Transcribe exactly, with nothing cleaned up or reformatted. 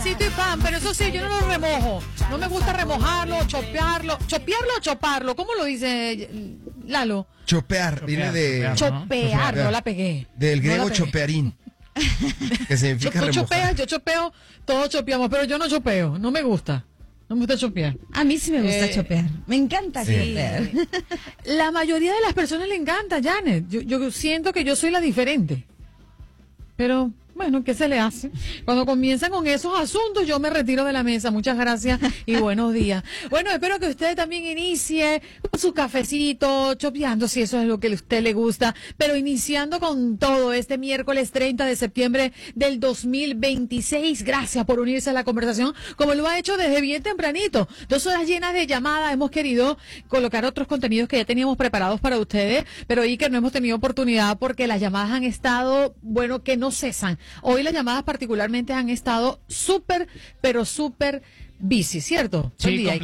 cafecito y pan, pero eso sí, yo no lo remojo. No me gusta remojarlo, chopearlo. ¿Chopearlo o choparlo? ¿Cómo lo dice Lalo? Chopear, chopear viene de... Chopear, chopear, no la pegué. Del griego no chopearín. Que significa Tú remojar. chopeas, yo chopeo, todos chopeamos, pero yo no chopeo, no me gusta. No me gusta chopear. A mí sí me gusta eh, chopear. Me encanta sí. chopear. La mayoría de las personas le encanta, Janet. Yo, yo siento que yo soy la diferente. Pero, bueno, ¿qué se le hace? Cuando comienzan con esos asuntos, yo me retiro de la mesa. Muchas gracias y buenos días. Bueno, espero que usted también inicie con su cafecito, chopeando, si eso es lo que a usted le gusta, pero iniciando con todo este miércoles treinta de septiembre del dos mil veintiséis. Gracias por unirse a la conversación, como lo ha hecho desde bien tempranito. Dos horas llenas de llamadas. Hemos querido colocar otros contenidos que ya teníamos preparados para ustedes, pero hoy que no hemos tenido oportunidad porque las llamadas han estado, bueno, que no cesan. Hoy las llamadas particularmente han estado súper, pero súper busy, ¿cierto? Sí, Buen día.